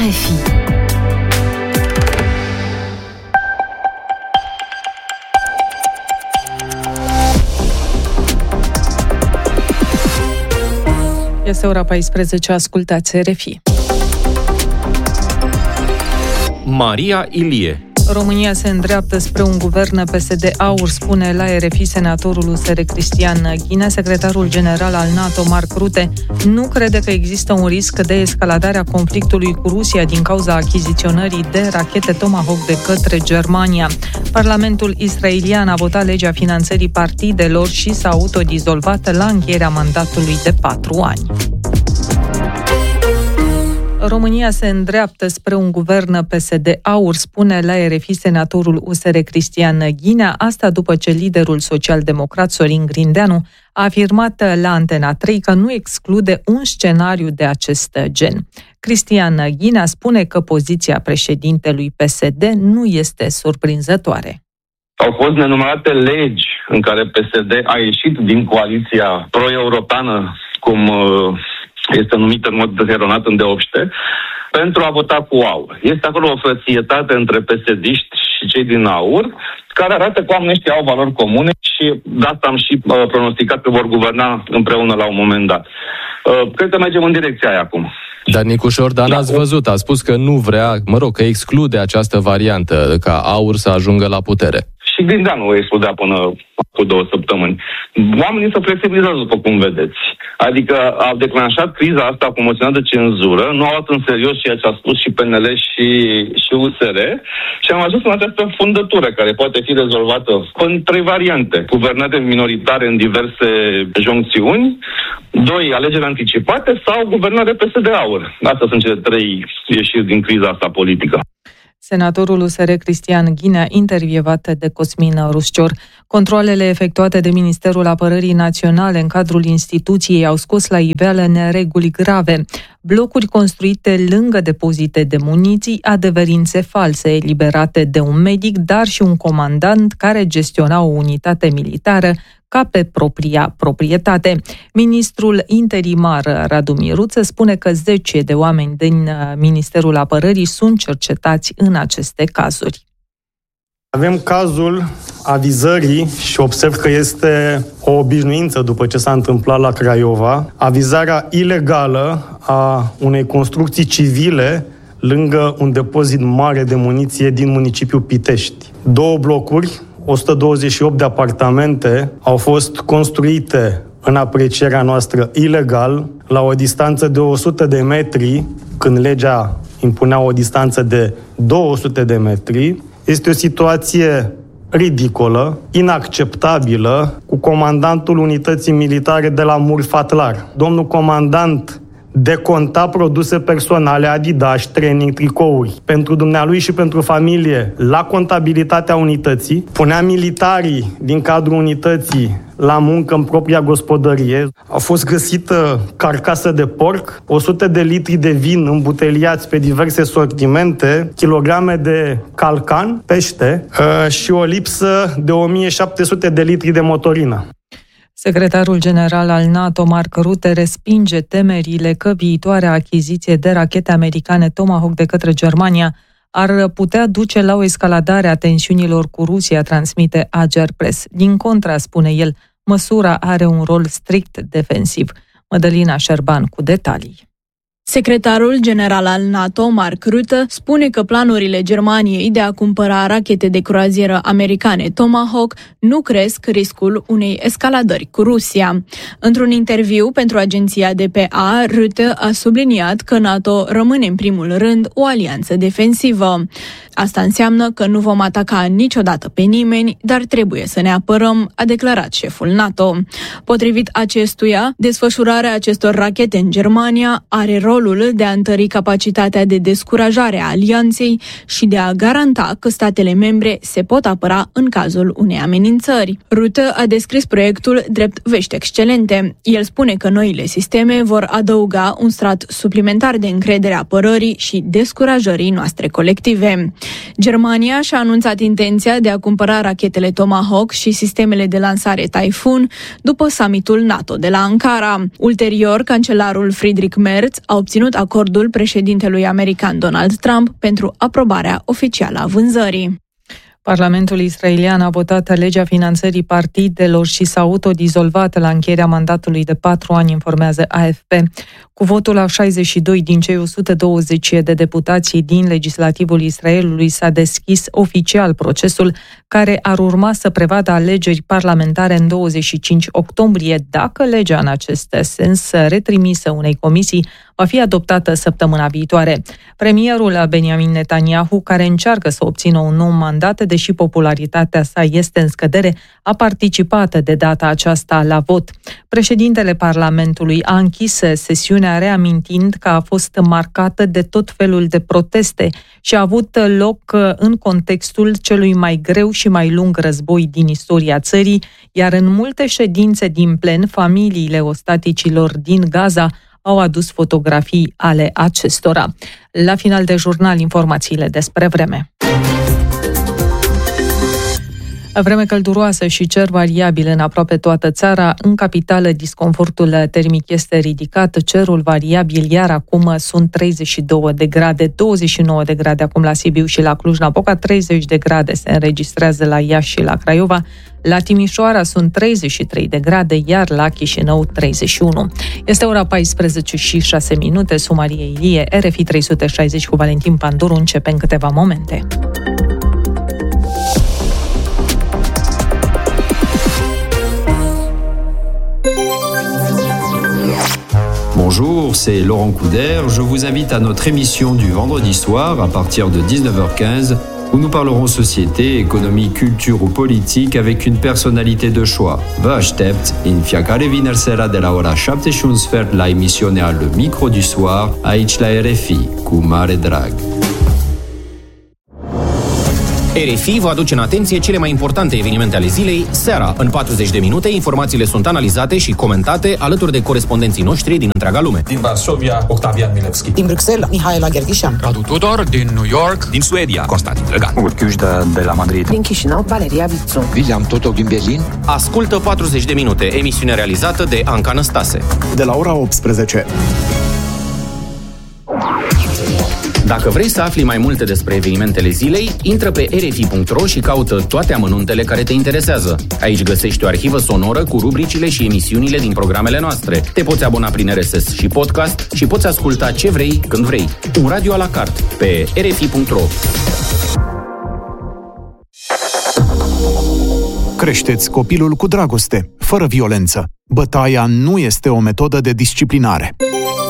RFI. Este ora 14, ascultați RFI. Maria Ilie. România se îndreaptă spre un guvern PSD-AUR, spune la RFI senatorul USR Cristian Ghinea. Secretarul general al NATO, Mark Rutte, nu crede că există un risc de escaladare a conflictului cu Rusia din cauza achiziționării de rachete Tomahawk de către Germania. Parlamentul israelian a votat legea finanțării partidelor și s-a autodizolvat la încheierea mandatului de 4 ani. România se îndreaptă spre un guvern PSD-AUR, spune la RFI senatorul USR Cristian Ghinea, asta după ce liderul social-democrat Sorin Grindeanu a afirmat la Antena 3 că nu exclude un scenariu de acest gen. Cristian Ghinea spune că poziția președintelui PSD nu este surprinzătoare. Au fost nenumărate legi în care PSD a ieșit din coaliția pro-europeană, cum este numită în mod eronat îndeopște, pentru a vota cu AUR. Este acolo o frățietate între PSD-iști și cei din AUR, care arată că oamenii ăștia au valori comune și de asta am și pronosticat că vor guverna împreună la un moment dat. Cred că mergem în direcția aia acum. Dar Nicu Șordan, ați văzut, a spus că nu vrea, că exclude această variantă, ca AUR să ajungă la putere. Și Grindeanu o excludea până cu 2 săptămâni. Oamenii se flexibilizează, după cum vedeți. Adică au declanșat criza asta cu moțiunea de cenzură, nu au luat în serios ceea ce a spus și PNL și USR și am ajuns în această fundătură care poate fi rezolvată în 3 variante. Guvernare minoritare în diverse joncțiuni, 2 alegeri anticipate sau guvernare PSD-AUR. Astea sunt cele 3 ieșiri din criza asta politică. Senatorul USR Cristian Ghinea, intervievat de Cosmin Ruscior. Controalele efectuate de Ministerul Apărării Naționale în cadrul instituției au scos la iveală nereguli grave. Blocuri construite lângă depozite de muniții, adeverințe false eliberate de un medic, dar și un comandant care gestiona o unitate militară ca pe propria proprietate. Ministrul interimar Radu Miruță spune că 10 de oameni din Ministerul Apărării sunt cercetați în aceste cazuri. Avem cazul avizării și observ că este o obișnuință după ce s-a întâmplat la Craiova, avizarea ilegală a unei construcții civile lângă un depozit mare de muniție din municipiul Pitești. 2 blocuri, 128 de apartamente au fost construite în aprecierea noastră ilegal, la o distanță de 100 de metri, când legea impunea o distanță de 200 de metri. Este o situație ridicolă, inacceptabilă, cu comandantul unității militare de la Murfatlar. Domnul comandant deconta produse personale, Adidas, training, tricouri pentru dumnealui și pentru familie la contabilitatea unității, punea militarii din cadrul unității la muncă în propria gospodărie. A fost găsită carcasă de porc, 100 de litri de vin îmbuteliați pe diverse sortimente, kilograme de calcan, pește și o lipsă de 1700 de litri de motorină. Secretarul general al NATO, Mark Rutte, respinge temerile că viitoarea achiziție de rachete americane Tomahawk de către Germania ar putea duce la o escaladare a tensiunilor cu Rusia, transmite Ager Press. Din contra, spune el, măsura are un rol strict defensiv. Mădălina Șerban cu detalii. Secretarul general al NATO, Mark Rutte, spune că planurile Germaniei de a cumpăra rachete de croazieră americane Tomahawk nu cresc riscul unei escaladări cu Rusia. Într-un interviu pentru agenția DPA, Rutte a subliniat că NATO rămâne în primul rând o alianță defensivă. Asta înseamnă că nu vom ataca niciodată pe nimeni, dar trebuie să ne apărăm, a declarat șeful NATO. Potrivit acestuia, desfășurarea acestor rachete în Germania are rolul de a întări capacitatea de descurajare a alianței și de a garanta că statele membre se pot apăra în cazul unei amenințări. Rutte a descris proiectul drept vești excelente. El spune că noile sisteme vor adăuga un strat suplimentar de încredere a apărării și descurajării noastre colective. Germania și-a anunțat intenția de a cumpăra rachetele Tomahawk și sistemele de lansare Typhoon după summitul NATO de la Ankara. Ulterior, cancelarul Friedrich Merz a obținut acordul președintelui american Donald Trump pentru aprobarea oficială a vânzării. Parlamentul israelian a votat legea finanțării partidelor și s-a autodizolvat la încheierea mandatului de 4 ani, informează AFP. Cu votul a 62 din cei 120 de deputați din legislativul Israelului s-a deschis oficial procesul care ar urma să prevadă alegeri parlamentare în 25 octombrie, dacă legea în acest sens retrimisă unei comisii va fi adoptată săptămâna viitoare. Premierul Benjamin Netanyahu, care încearcă să obțină un nou mandat, deși popularitatea sa este în scădere, a participat de data aceasta la vot. Președintele Parlamentului a închis sesiunea reamintind că a fost marcată de tot felul de proteste și a avut loc în contextul celui mai greu și mai lung război din istoria țării, iar în multe ședințe din plen, familiile ostaticilor din Gaza au adus fotografii ale acestora. La final de jurnal, informațiile despre vreme. Vreme călduroasă și cer variabil în aproape toată țara. În capitală, disconfortul termic este ridicat, cerul variabil, iar acum sunt 32 de grade, 29 de grade acum la Sibiu și la Cluj-Napoca, 30 de grade se înregistrează la Iași și la Craiova, la Timișoara sunt 33 de grade, iar la Chișinău 31. Este ora 14 și 6 minute, Sumarie Ilie, RFI 360 cu Valentin Panduru începe în câteva momente. Bonjour, c'est Laurent Couder. Je vous invite à notre émission du vendredi soir à partir de 19h15 où nous parlerons société, économie, culture ou politique avec une personnalité de choix. Vă aștept în fiecare vineri seara de la ora 7:15 la emisiunea Le Micro du Soir aici la RFI, cu mare drag. RFI vă aduce în atenție cele mai importante evenimente ale zilei, seara. În 40 de minute, informațiile sunt analizate și comentate alături de corespondenții noștri din întreaga lume. Din Varsovia, Octavian Milevski. Din Bruxelles, Mihaela Gherghișan. Radu Tudor, din New York. Din Suedia, Constantin Drăgan. Urchiușda de la Madrid. Din Chișinău, Valeria Vițu. William Totoc din Berlin. Ascultă 40 de minute, emisiune realizată de Anca Năstase. De la ora 18. Dacă vrei să afli mai multe despre evenimentele zilei, intră pe rfi.ro și caută toate amănuntele care te interesează. Aici găsești o arhivă sonoră cu rubricile și emisiunile din programele noastre. Te poți abona prin RSS și podcast și poți asculta ce vrei, când vrei. Un radio à la carte pe rfi.ro. Creșteți copilul cu dragoste, fără violență. Bătaia nu este o metodă de disciplinare.